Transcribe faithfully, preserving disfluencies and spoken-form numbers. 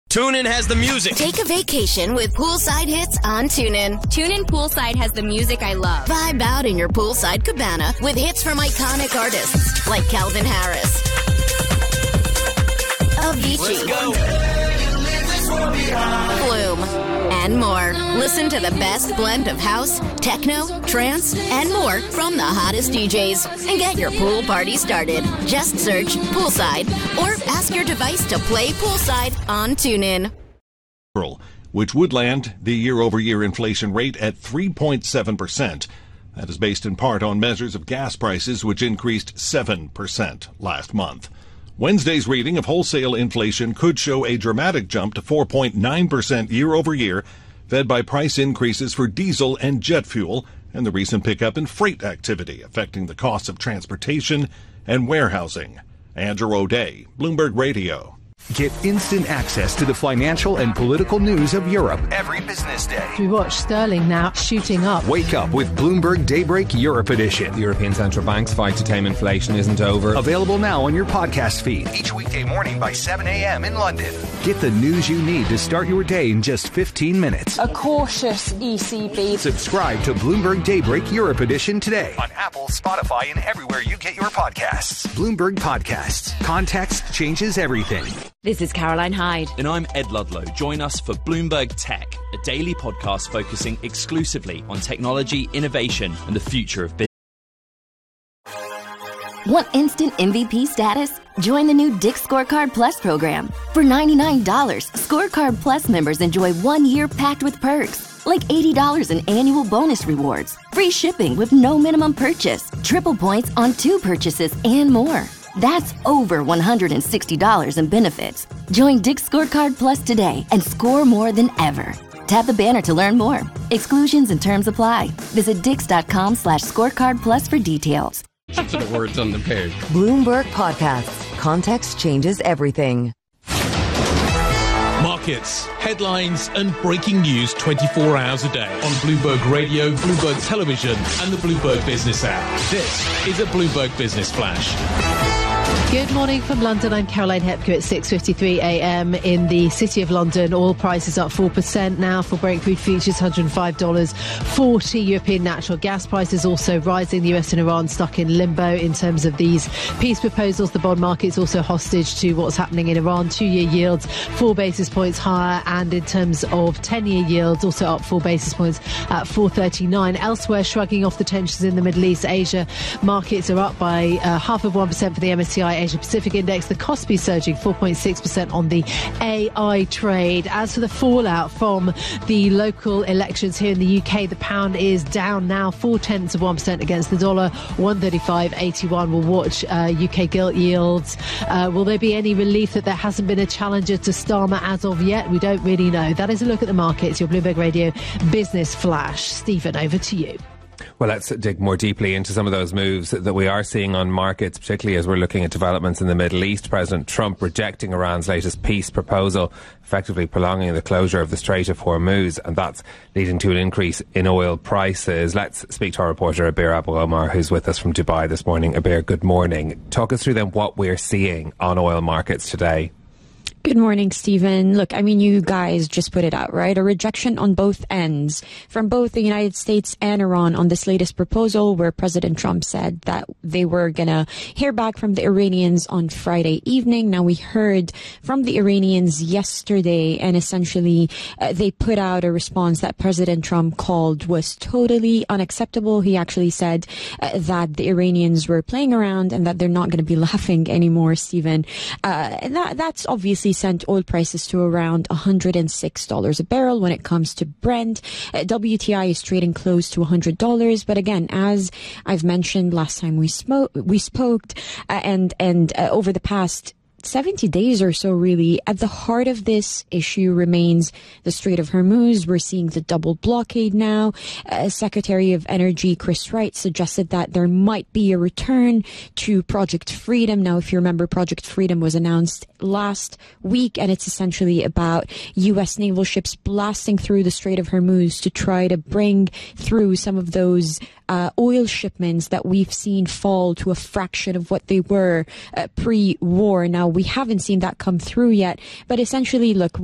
TuneIn has the music. Take a vacation with poolside hits on TuneIn. TuneIn Poolside has the music I love. Vibe out in your poolside cabana with hits from iconic artists like Calvin Harris, Avicii, Flume, and more. Listen to the best blend of house, techno, trance, and more from the hottest D Js. And get your pool party started. Just search Poolside or ask your device to play Poolside on TuneIn. Which would land the year-over-year inflation rate at three point seven percent. That is based in part on measures of gas prices, which increased seven percent last month. Wednesday's reading of wholesale inflation could show a dramatic jump to four point nine percent year-over-year, fed by price increases for diesel and jet fuel and the recent pickup in freight activity affecting the costs of transportation and warehousing. Andrew O'Day, Bloomberg Radio. Get instant access to the financial and political news of Europe every business day. We watch sterling now shooting up. Wake up with Bloomberg Daybreak Europe Edition. The European Central Bank's fight to tame inflation isn't over. Available now on your podcast feed. Each weekday morning by seven a.m. in London. Get the news you need to start your day in just fifteen minutes. A cautious E C B. Subscribe to Bloomberg Daybreak Europe Edition today. On Apple, Spotify, and everywhere you get your podcasts. Bloomberg Podcasts. Context changes everything. This is Caroline Hyde. And I'm Ed Ludlow. Join us for Bloomberg Tech, a daily podcast focusing exclusively on technology, innovation, and the future of business. Want instant M V P status? Join the new Dick's Scorecard Plus program. For ninety-nine dollars, Scorecard Plus members enjoy one year packed with perks, like eighty dollars in annual bonus rewards, free shipping with no minimum purchase, triple points on two purchases, and more. That's over one hundred sixty dollars in benefits. Join Dick's Scorecard Plus today and score more than ever. Tap the banner to learn more. Exclusions and terms apply. Visit dix.com slash scorecard plus for details. To the words on the page. Bloomberg Podcasts. Context changes everything. Markets, headlines, and breaking news twenty-four hours a day on Bloomberg Radio, Bloomberg Television, and the Bloomberg Business app. This is a Bloomberg Business Flash. Good morning from London. I'm Caroline Hepker at six fifty-three a.m. in the City of London. Oil prices up four percent now for Brent crude futures, one hundred five dollars forty. European natural gas prices also rising. The U S and Iran stuck in limbo in terms of these peace proposals. The bond market's also hostage to what's happening in Iran. Two-year yields, four basis points higher. And in terms of ten-year yields, also up four basis points at four thirty-nine. Elsewhere, shrugging off the tensions in the Middle East, Asia markets are up by uh, half of one percent for the M S C I Asia Pacific Index. The Kospi surging four point six percent on the A I trade. As for the fallout from the local elections here in the U K, the pound is down now four tenths of one percent against the dollar, one thirty-five eighty-one. We'll watch uh, U K gilt yields. Uh, will there be any relief that there hasn't been a challenger to Starmer as of yet? We don't really know. That is a look at the markets. Your Bloomberg Radio Business Flash. Stephen, over to you. Well, let's dig more deeply into some of those moves that we are seeing on markets, particularly as we're looking at developments in the Middle East. President Trump rejecting Iran's latest peace proposal, effectively prolonging the closure of the Strait of Hormuz, and that's leading to an increase in oil prices. Let's speak to our reporter, Abir Abu Omar, who's with us from Dubai this morning. Abir, good morning. Talk us through then what we're seeing on oil markets today. Good morning, Stephen. Look, I mean, you guys just put it out, right? A rejection on both ends from both the United States and Iran on this latest proposal where President Trump said that they were going to hear back from the Iranians on Friday evening. Now, we heard from the Iranians yesterday, and essentially uh, they put out a response that President Trump called was totally unacceptable. He actually said uh, that the Iranians were playing around and that they're not going to be laughing anymore, Stephen. Uh, and that, that's obviously sent oil prices to around one hundred six dollars a barrel when it comes to Brent. Uh, W T I is trading close to one hundred dollars. But again, as I've mentioned last time we, smoke, we spoke, uh, and, and uh, over the past seventy days or so, really, at the heart of this issue remains the Strait of Hormuz. We're seeing the double blockade now. Uh, Secretary of Energy Chris Wright suggested that there might be a return to Project Freedom. Now, if you remember, Project Freedom was announced last week, and it's essentially about U S naval ships blasting through the Strait of Hormuz to try to bring through some of those uh, oil shipments that we've seen fall to a fraction of what they were uh, pre-war. Now, we haven't seen that come through yet, but essentially, look,